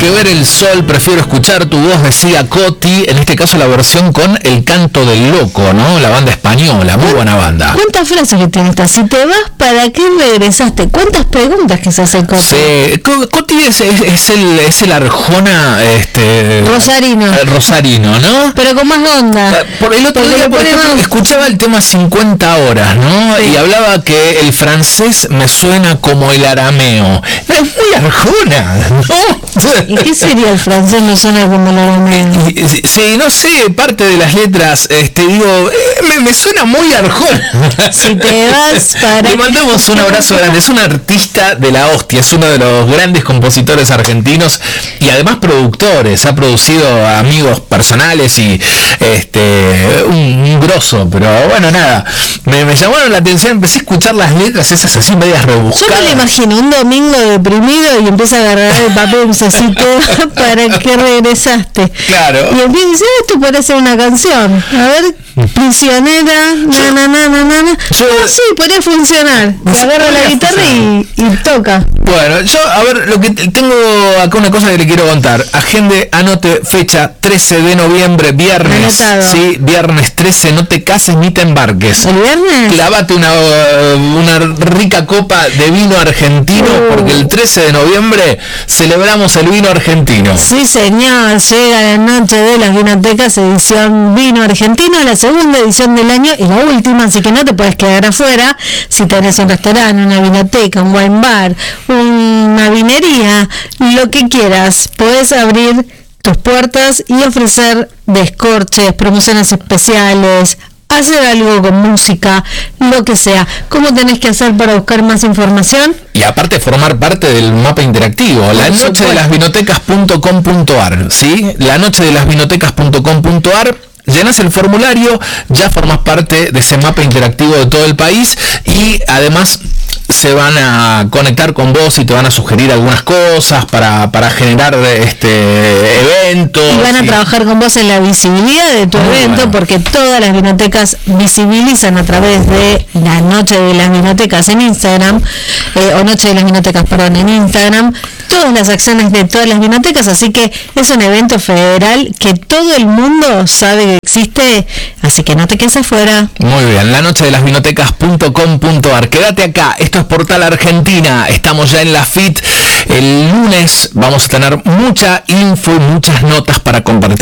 que ver el sol, prefiero escuchar tu voz, decía Coti, en este caso la versión con El Canto del Loco, ¿no? La banda española, muy buena banda. ¿Cuántas frases que tiene esta? Si te vas, ¿para qué regresaste? ¿Cuántas preguntas que se hace Coti? Sí, Coti es el Arjona, Rosarino, ¿no? Pero con más onda. Por el otro día, por ejemplo, escuchaba el tema 50 horas, ¿no? Sí. Y hablaba que el francés me suena como el arameo. Es muy Arjona, ¿no? ¿Y qué sería el francés me suena como el arameo? Sí, no sé, parte de las letras, digo, me suena muy Arjona. Si te vas para... Le mandamos un abrazo grande, es un artista de la hostia, es uno de los grandes compositores argentinos y además productores, ha producido amigos personales y un grosso, pero bueno, nada, me llamaron la atención, empecé a escuchar las letras esas así medias rebuscadas. Yo me lo imagino un domingo deprimido y empieza a agarrar el papel necesito para que regresaste. Claro. Y empieza a decir, esto parece una canción. A ver, prisionera, sí, podría funcionar. Agarra la guitarra y toca. Bueno, yo, a ver, lo que tengo acá una cosa que le quiero contar. Agende, anote, fecha 13 de noviembre, viernes. Anotado. Sí, viernes 13, no te cases ni te embarques. ¿El viernes? Clavate una rica copa de vino argentino, porque el 13 de noviembre celebramos el vino argentino. Sí, señor, llega la noche de las vinotecas, edición vino argentino, la segunda edición del año y la última, así que no te puedes quedar afuera. Si tenés un restaurante, una vinoteca, un wine bar, una vinería, lo que quieras, podés abrir tus puertas y ofrecer descorches, promociones especiales, hacer algo con música, lo que sea. ¿Cómo tenés que hacer para buscar más información? Y aparte formar parte del mapa interactivo, la noche de las vinotecas.com.ar, ¿sí? La noche de las vinotecas.com.ar. Llenas el formulario, ya formas parte de ese mapa interactivo de todo el país y además se van a conectar con vos y te van a sugerir algunas cosas para generar eventos. Y van a trabajar con vos en la visibilidad de tu evento, porque todas las vinotecas visibilizan a través de la Noche de las Vinotecas en Instagram, o Noche de las Vinotecas, perdón, en Instagram, todas las acciones de todas las vinotecas, así que es un evento federal que todo el mundo sabe que existe, así que no te quedes afuera. Muy bien, la noche de las vinotecas.com.ar. Quédate acá, esto es Portal Argentina, estamos ya en la FIT. El lunes vamos a tener mucha info, muchas notas para compartir.